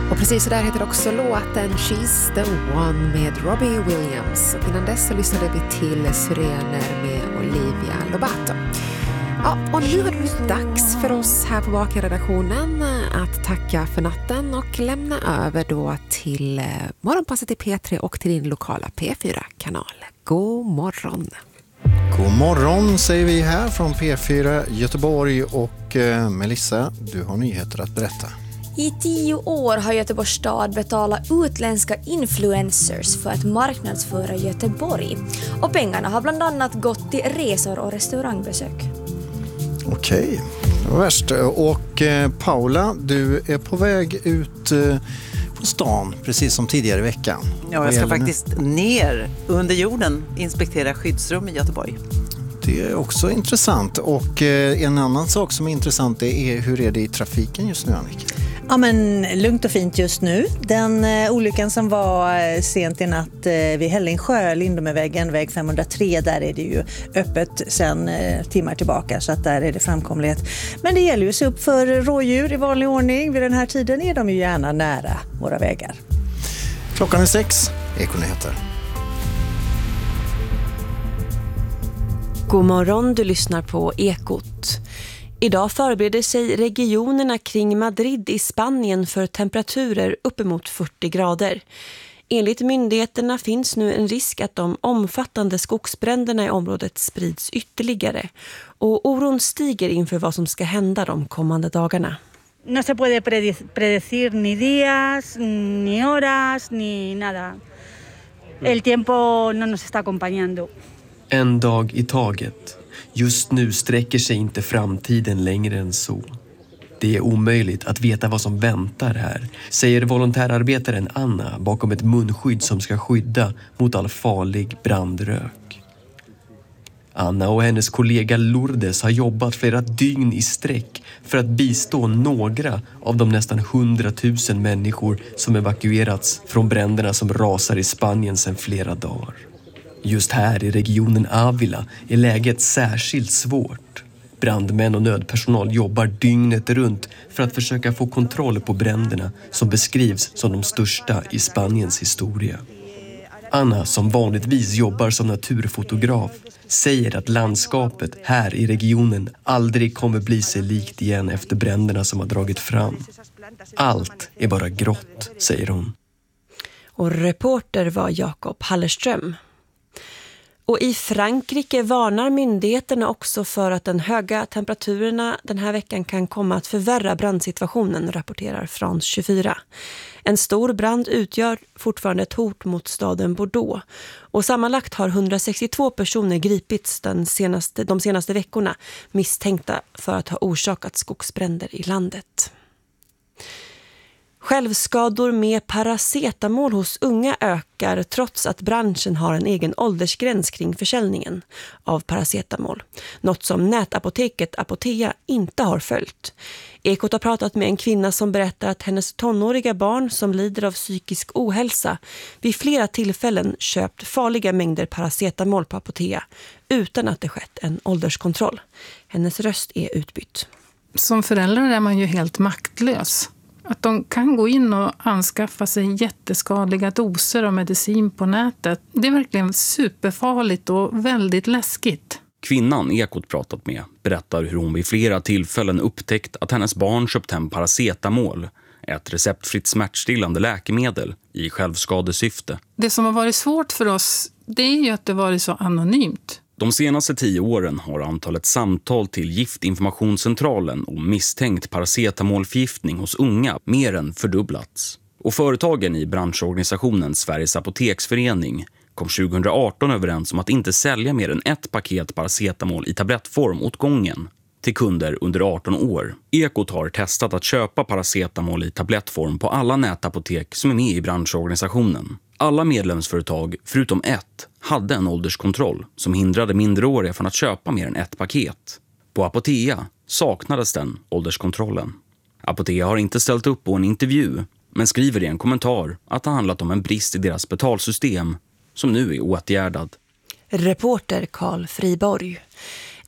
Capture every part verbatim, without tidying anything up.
Och precis så där heter också låten She's the One med Robbie Williams. Och innan dess så lyssnade vi till Syrener med Olivia Lobato. Ja, och nu har det blivit dags för oss här på Vaken-redaktionen att tacka för natten och lämna över då till morgonpasset i P tre och till din lokala P fyra-kanal. God morgon! God morgon säger vi här från P fyra Göteborg och eh, Melissa, du har nyheter att berätta. I tio år har Göteborgs stad betalat utländska influencers för att marknadsföra Göteborg. Och pengarna har bland annat gått till resor och restaurangbesök. Okej, det var värst. Och eh, Paula, du är på väg ut eh, på stan precis som tidigare i veckan. Ja, jag ska faktiskt nu? ner under jorden inspektera skyddsrum i Göteborg. Det är också intressant. Och eh, en annan sak som är intressant är hur är det i trafiken just nu, Annika? Ja, men lugnt och fint just nu. Den eh, olyckan som var eh, sent i natt eh, vid Hällingsjö, Lindomevägen, väg femhundratre, där är det ju öppet sedan eh, timmar tillbaka, så att där är det framkomlighet. Men det gäller ju att se upp för rådjur i vanlig ordning. Vid den här tiden är de ju gärna nära våra vägar. Klockan är sex, Ekonyheter. God morgon, du lyssnar på Ekot. Idag förbereder sig regionerna kring Madrid i Spanien för temperaturer uppemot fyrtio grader. Enligt myndigheterna finns nu en risk att de omfattande skogsbränderna i området sprids ytterligare. Och oron stiger inför vad som ska hända de kommande dagarna. No se puede predecir ni días, ni horas, ni nada. El tiempo no nos está acompañando. En dag i taget. Just nu sträcker sig inte framtiden längre än så. Det är omöjligt att veta vad som väntar här, säger volontärarbetaren Anna bakom ett munskydd som ska skydda mot all farlig brandrök. Anna och hennes kollega Lourdes har jobbat flera dygn i sträck för att bistå några av de nästan hundratusen människor som evakuerats från bränderna som rasar i Spanien sedan flera dagar. Just här i regionen Ávila är läget särskilt svårt. Brandmän och nödpersonal jobbar dygnet runt för att försöka få kontroll på bränderna som beskrivs som de största i Spaniens historia. Anna, som vanligtvis jobbar som naturfotograf, säger att landskapet här i regionen aldrig kommer bli sig likt igen efter bränderna som har dragit fram. Allt är bara grått, säger hon. Och reporter var Jakob Hallerström. Och i Frankrike varnar myndigheterna också för att den höga temperaturerna den här veckan kan komma att förvärra brandsituationen, rapporterar France tjugofyra. En stor brand utgör fortfarande ett hot mot staden Bordeaux. Och sammanlagt har hundrasextiotvå personer gripits den senaste, de senaste veckorna misstänkta för att ha orsakat skogsbränder i landet. Självskador med paracetamol hos unga ökar trots att branschen har en egen åldersgräns kring försäljningen av paracetamol. Något som nätapoteket Apotea inte har följt. Ekot har pratat med en kvinna som berättar att hennes tonåriga barn som lider av psykisk ohälsa vid flera tillfällen köpt farliga mängder paracetamol på Apotea utan att det skett en ålderskontroll. Hennes röst är utbytt. Som förälder är man ju helt maktlös. Att de kan gå in och anskaffa sig jätteskadliga doser av medicin på nätet, det är verkligen superfarligt och väldigt läskigt. Kvinnan Ekot pratat med berättar hur hon vid flera tillfällen upptäckt att hennes barn köpt hem paracetamol, ett receptfritt smärtstillande läkemedel, i självskadesyfte. Det som har varit svårt för oss, det är ju att det varit så anonymt. De senaste tio åren har antalet samtal till Giftinformationscentralen om misstänkt paracetamolförgiftning hos unga mer än fördubblats. Och företagen i branschorganisationen Sveriges Apoteksförening kom tjugohundraarton överens om att inte sälja mer än ett paket paracetamol i tablettform åt gången till kunder under arton år. Ekot har testat att köpa paracetamol i tablettform på alla nätapotek som är med i branschorganisationen. Alla medlemsföretag, förutom ett, hade en ålderskontroll som hindrade minderåriga från att köpa mer än ett paket. På Apotea saknades den ålderskontrollen. Apotea har inte ställt upp på en intervju, men skriver i en kommentar att det handlat om en brist i deras betalsystem som nu är åtgärdad. Reporter Carl Friborg.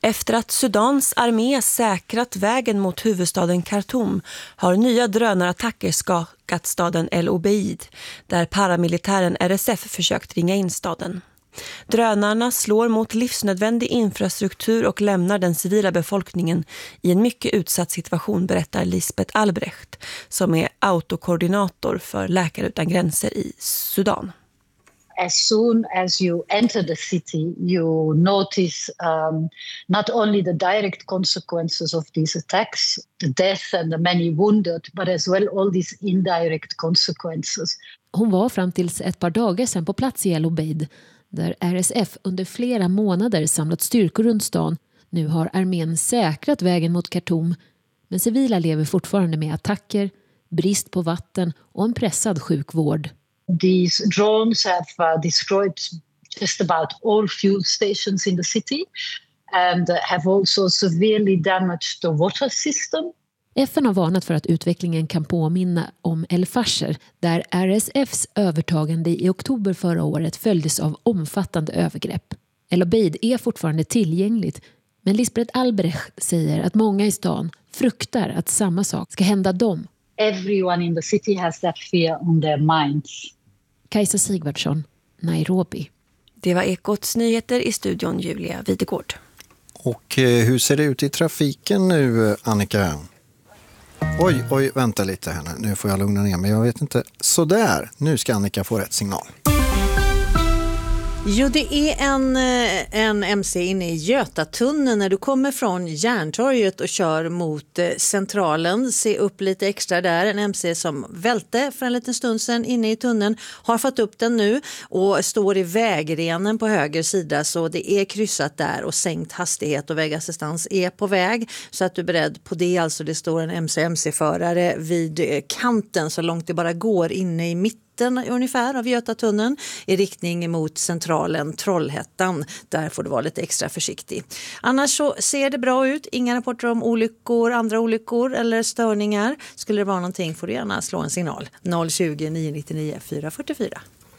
Efter att Sudans armé säkrat vägen mot huvudstaden Khartoum har nya drönarattacker skakat staden El Obeid, där paramilitären R S F försökt ringa in staden. Drönarna slår mot livsnödvändig infrastruktur och lämnar den civila befolkningen i en mycket utsatt situation, berättar Lisbeth Albrecht, som är autokoordinator för Läkare utan gränser i Sudan. As soon as you enter the city, you notice um, not only the direct consequences of these attacks, the death and the many wounded, but as well all these indirect consequences. Hon var fram tills ett par dagar sedan på plats i El Obeid, där R S F under flera månader samlat styrkor runt stan. Nu har armén säkrat vägen mot Khartoum, men civila lever fortfarande med attacker, brist på vatten och en pressad sjukvård. These drones have uh, destroyed just about all fuel stations in the city and uh, have also severely damaged the water system. F N har varnat för att utvecklingen kan påminna om El Fasher, där R S F:s övertagande i oktober förra året följdes av omfattande övergrepp. El Obeid är fortfarande tillgängligt, men Lisbeth Albrecht säger att många i stan fruktar att samma sak ska hända dem. Everyone in the city has that fear on their minds. Kajsa Sigvardsson, Nairobi. Det var Ekots nyheter, i studion Julia Videgård. Och eh, hur ser det ut i trafiken nu, Annika? Oj, oj, vänta lite här nu. Nu får jag lugna ner mig. Jag vet inte. Så där, nu ska Annika få rätt signal. Jo, det är en, en M C inne i Götatunneln när du kommer från Järntorget och kör mot Centralen. Se upp lite extra där. En M C som välte för en liten stund sedan inne i tunneln. Har fått upp den nu och står i vägrenen på höger sida, så det är kryssat där och sänkt hastighet och vägassistans är på väg. Så att du är beredd på det. Alltså det står en M C M C-förare vid kanten så långt det bara går inne i mitten ungefär av Götatunneln i riktning mot Centralen Trollhättan. Där får du vara lite extra försiktig. Annars så ser det bra ut. Inga rapporter om olyckor, andra olyckor eller störningar. Skulle det vara någonting får du gärna slå en signal. noll tjugo, nio nittionio, fyra fyrtiofyra.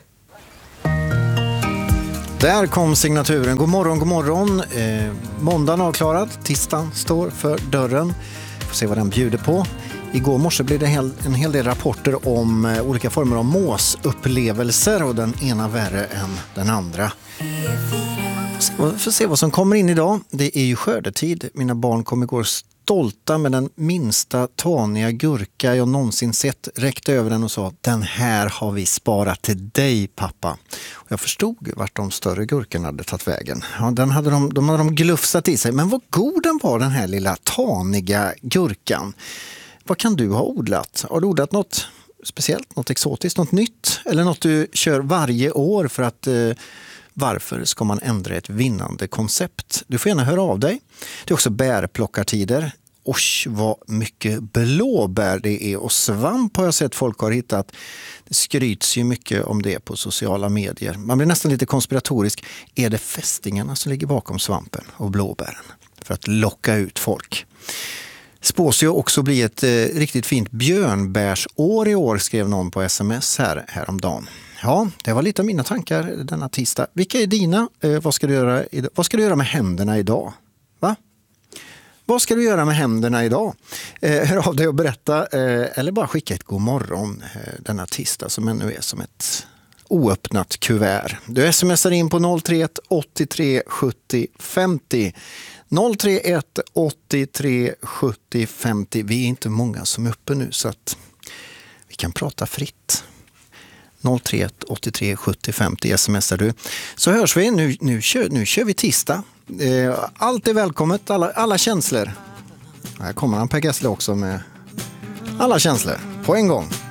Där kom signaturen. God morgon, god morgon. Eh, måndagen avklarad. Tisdagen står för dörren. Får se vad den bjuder på. Igår morse blev det en hel, en hel del rapporter om eh, olika former av måsupplevelser och den ena värre än den andra. Vi får se vad som kommer in idag. Det är ju skördetid. Mina barn kom igår stolta med den minsta taniga gurka jag någonsin sett. Räckte över den och sa, den här har vi sparat till dig, pappa. Och jag förstod vart de större gurkorna hade tagit vägen. Ja, den hade de, de hade de glufsat i sig. Men vad god den var, den här lilla taniga gurkan. Vad kan du ha odlat? Har du odlat något speciellt, något exotiskt, något nytt? Eller något du kör varje år för att eh, varför ska man ändra ett vinnande koncept? Du får gärna höra av dig. Det är också bärplockartider. Osh, vad mycket blåbär det är och svamp har jag sett folk har hittat. Det skryts ju mycket om det på sociala medier. Man blir nästan lite konspiratorisk. Är det fästingarna som ligger bakom svampen och blåbären? För att locka ut folk. Spås ju också bli ett eh, riktigt fint björnbärsår i år, skrev någon på sms här häromdagen. Ja, det var lite av mina tankar denna tisdag. Vilka är dina? Eh, vad, ska du göra idag? Vad ska du göra med händerna idag? Va? Vad ska du göra med händerna idag? Eh, hör av dig och berätta eh, eller bara skicka ett god morgon eh, denna tisdag som ännu är som ett oöppnat kuvert. Du smsar in på noll tre ett åttiotre sjuttio femtio. noll tre ett åttiotre sjuttio femtio. Vi är inte många som är uppe nu så att vi kan prata fritt. noll tre ett åttiotre sjuttio femtio smsar du. Så hörs vi. Nu, nu, kör, nu kör vi tisdag. Allt är välkommet. Alla, alla känslor. Här kommer han Per Gessle också med alla känslor på en gång.